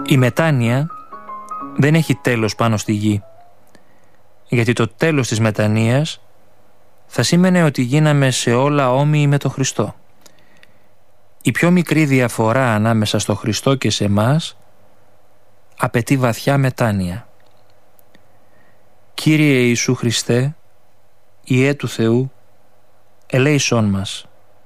Η μετάνοια δεν έχει τέλος πάνω στη γη, γιατί το τέλος της μετανοίας θα σήμαινε ότι γίναμε σε όλα όμοιοι με τον Χριστό. Η πιο μικρή διαφορά ανάμεσα στο Χριστό και σε εμάς απαιτεί βαθιά μετάνοια. Κύριε Ιησού Χριστέ, Υιέ του Θεού, ελέησόν μας.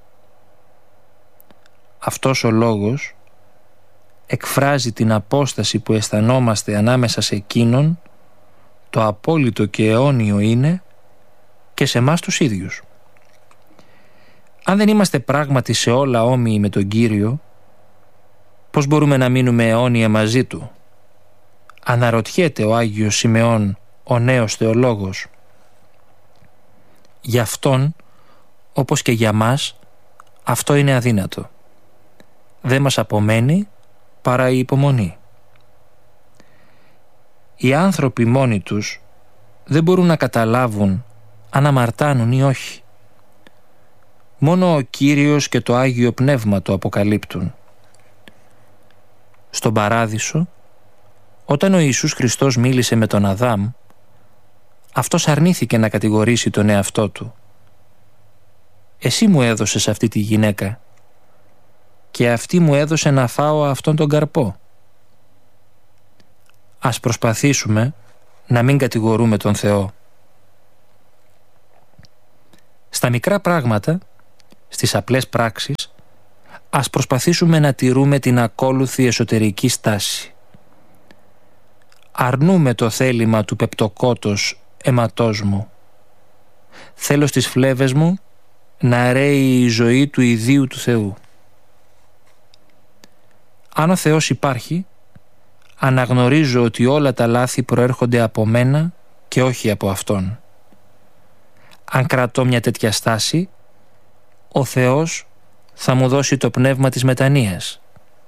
Αυτός ο λόγος εκφράζει την απόσταση που αισθανόμαστε ανάμεσα σε εκείνον, το απόλυτο και αιώνιο είναι, και σε εμάς τους ίδιους. Αν δεν είμαστε πράγματι σε όλα όμοιοι με τον Κύριο, πώς μπορούμε να μείνουμε αιώνια μαζί Του? Αναρωτιέται ο Άγιος Σιμεών, ο νέος θεολόγος. Για Αυτόν, όπως και για μας, αυτό είναι αδύνατο. Δεν μας απομένει παρά η υπομονή. Οι άνθρωποι μόνοι τους δεν μπορούν να καταλάβουν αν αμαρτάνουν ή όχι. Μόνο ο Κύριος και το Άγιο Πνεύμα το αποκαλύπτουν. Στον Παράδεισο, όταν ο Ιησούς Χριστός μίλησε με τον Αδάμ, αυτός αρνήθηκε να κατηγορήσει τον εαυτό του. «Εσύ μου έδωσες αυτή τη γυναίκα και αυτή μου έδωσε να φάω αυτόν τον καρπό». Ας προσπαθήσουμε να μην κατηγορούμε τον Θεό. Στα μικρά πράγματα, στις απλές πράξεις, ας προσπαθήσουμε να τηρούμε την ακόλουθη εσωτερική στάση. Αρνούμε το θέλημα του πεπτοκότος αιματός μου. Θέλω στις φλέβες μου να ρέει η ζωή του ιδίου του Θεού. Αν ο Θεός υπάρχει, αναγνωρίζω ότι όλα τα λάθη προέρχονται από μένα και όχι από Αυτόν. Αν κρατώ μια τέτοια στάση, ο Θεός θα μου δώσει το πνεύμα της μετανοίας.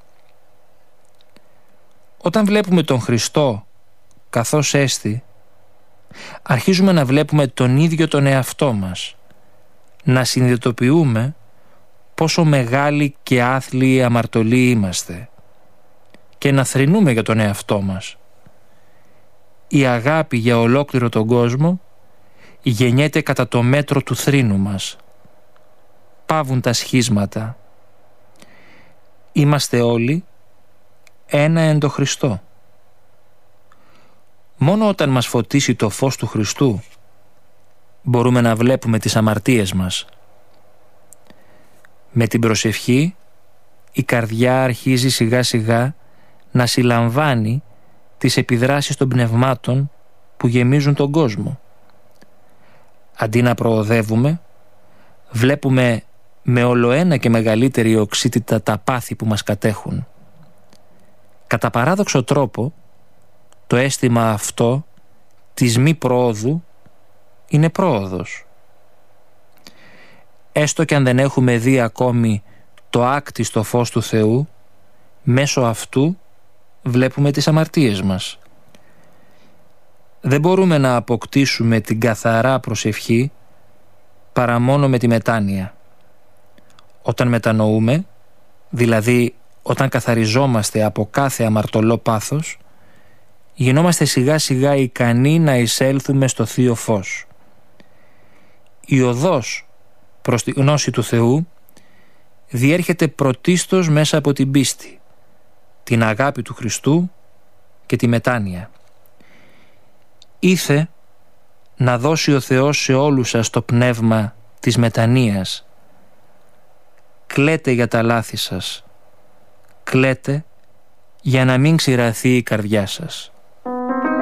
Όταν βλέπουμε τον Χριστό καθώς έστι, αρχίζουμε να βλέπουμε τον ίδιο τον εαυτό μας, να συνειδητοποιούμε πόσο μεγάλοι και άθλιοι αμαρτωλοί είμαστε και να θρηνούμε για τον εαυτό μας. Η αγάπη για ολόκληρο τον κόσμο γεννιέται κατά το μέτρο του θρήνου μας. Παύουν τα σχίσματα. Είμαστε όλοι ένα εν το Χριστό. Μόνο όταν μας φωτίσει το φως του Χριστού μπορούμε να βλέπουμε τις αμαρτίες μας. Με την προσευχή η καρδιά αρχίζει σιγά σιγά να συλλαμβάνει τις επιδράσεις των πνευμάτων που γεμίζουν τον κόσμο. Αντί να προοδεύουμε, βλέπουμε με ολοένα και μεγαλύτερη οξύτητα τα πάθη που μας κατέχουν. Κατά παράδοξο τρόπο, το αίσθημα αυτό της μη πρόοδου είναι πρόοδος. Έστω και αν δεν έχουμε δει ακόμη το άκτιστο φως του Θεού, μέσω αυτού βλέπουμε τις αμαρτίες μας. Δεν μπορούμε να αποκτήσουμε την καθαρά προσευχή παρά μόνο με τη μετάνοια. Όταν μετανοούμε, δηλαδή όταν καθαριζόμαστε από κάθε αμαρτωλό πάθος, γινόμαστε σιγά σιγά ικανοί να εισέλθουμε στο Θείο Φως. Η οδός προς τη γνώση του Θεού διέρχεται πρωτίστως μέσα από την πίστη, την αγάπη του Χριστού και τη μετάνοια. Ήθε να δώσει ο Θεός σε όλους σας το πνεύμα της μετανοίας. Κλαίτε για τα λάθη σας. Κλαίτε για να μην ξηραθεί η καρδιά σας.